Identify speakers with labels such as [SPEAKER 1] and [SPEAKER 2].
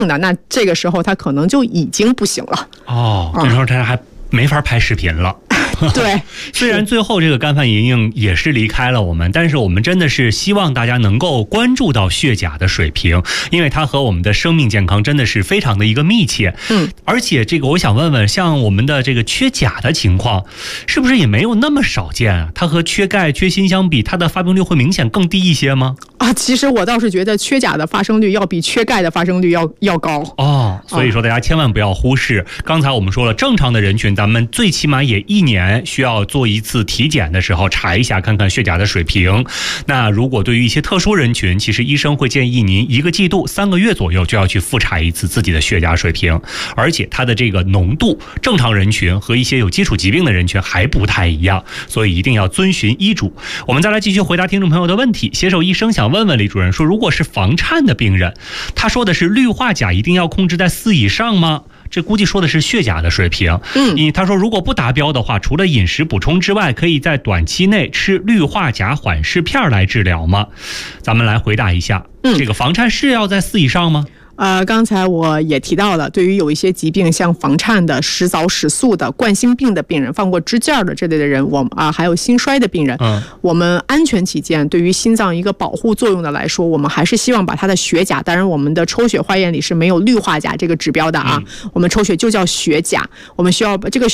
[SPEAKER 1] 的，那这个时候他可能就已经不行了。
[SPEAKER 2] 这时候他还没法拍视频了。
[SPEAKER 1] 对，
[SPEAKER 2] 虽然最后这个干饭莹莹也是离开了我们，但是我们真的是希望大家能够关注到血钾的水平，因为它和我们的生命健康真的是非常的一个密切。而且这个我想问问，像我们的这个缺钾的情况，是不是也没有那么少见啊？它和缺钙、缺锌相比，它的发病率会明显更低一些吗？
[SPEAKER 1] 其实我倒是觉得缺钾的发生率要比缺钙的发生率要高。
[SPEAKER 2] 所以说大家千万不要忽视。刚才我们说了，正常的人群咱们最起码也1年需要做一次体检的时候查一下，看看血钾的水平。那如果对于一些特殊人群，其实医生会建议您1个季度3个月左右就要去复查一次自己的血钾水平，而且它的这个浓度，正常人群和一些有基础疾病的人群还不太一样，所以一定要遵循医嘱。我们再来继续回答听众朋友的问题。携手医生想问问李主任说，如果是房颤的病人，他说的是氯化钾一定要控制在4以上吗？这估计说的是血钾的水平。他说如果不达标的话，除了饮食补充之外，可以在短期内吃氯化钾缓释片来治疗吗？咱们来回答一下，这个房颤是要在4以上吗？
[SPEAKER 1] 刚才我也提到了，对于有一些疾病，像房颤的、食早食素的、冠心病的病人、放过支架的这类的人，还有心衰的病人，我们安全起见，对于心脏一个保护作用的来说，我们还是希望把他的血钾，当然我们的抽血化验里是没有氯化钾这个指标的我们抽血就叫血钾，我们需要把这个